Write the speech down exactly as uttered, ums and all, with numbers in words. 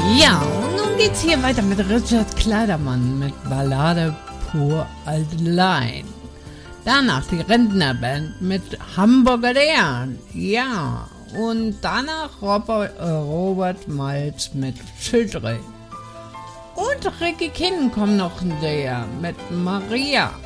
Ja, und nun geht's hier weiter mit Richard Kleidermann mit Ballade pur allein. Danach die Rentnerband mit Hamburger Dern. Ja, und danach Robert, äh, Robert Malz mit Schildre. Und Ricky Kinn kommt noch näher mit Maria.